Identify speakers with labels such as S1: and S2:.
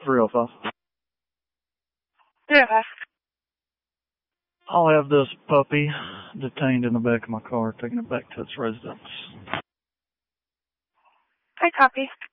S1: 305.
S2: Yeah.
S1: I'll have this puppy detained in the back of my car, taking it back to its residence.
S2: I copy.